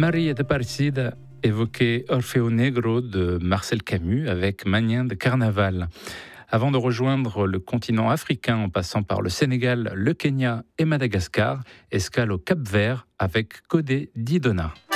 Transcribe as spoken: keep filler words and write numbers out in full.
Maria de Aparecida évoquait Orfeo Negro de Marcel Camus avec Mañana de Carnaval. Avant de rejoindre le continent africain en passant par le Sénégal, le Kenya et Madagascar, escale au Cap-Vert avec Codé Didona.